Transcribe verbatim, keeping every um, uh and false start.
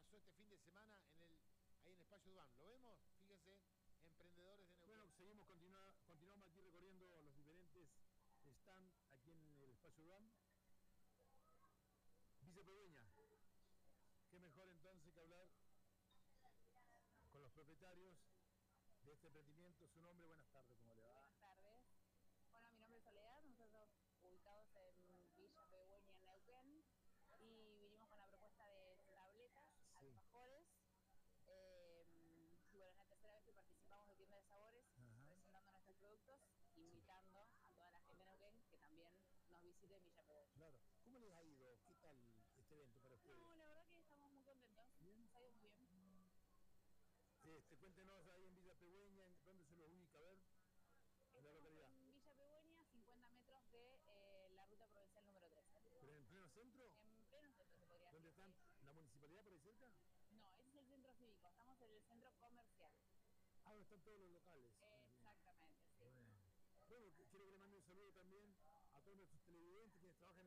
pasó este fin de semana en el, ahí en Espacio Duam. ¿Lo vemos? Fíjense, emprendedores de Neuquén. Bueno, seguimos, continua, continuamos aquí recorriendo los diferentes stands aquí en el Espacio Duam. Villa Pegüeña, qué mejor entonces que hablar con los propietarios de este emprendimiento. Su nombre, buenas tardes, ¿cómo le va? Buenas tardes. Bueno, mi nombre es Soledad, nosotros ubicados en Villa Pegüeña, en Neuquén, y vinimos con la propuesta de tabletas, Sí. alfajores, eh, y bueno, es la tercera vez que participamos de Tienda de Sabores, Ajá. presentando nuestros productos, invitando a toda la gente de Neuquén que también nos visite en Villa Pegüeña. Claro. ¿Cómo les ha ido? ¿Qué tal este evento para ustedes? No, la verdad que estamos muy contentos, Bien. nos ha ido muy bien. Este, cuéntenos ahí en Villa Pegüeña, ¿en ¿dónde se los ubica? A ver, en la Estamos localidad. en Villa Pegüeña, cincuenta metros de eh, la ruta provincial número trece. ¿Pero en pleno centro? En pleno centro se podría ¿Dónde decir. están? Sí. ¿La municipalidad por ahí cerca? No, ese es el centro cívico, estamos en el centro comercial. Ah, donde están todos los locales. Exactamente, sí. Bueno, bueno, quiero que le mande un saludo también a todos nuestros televidentes quienes trabajan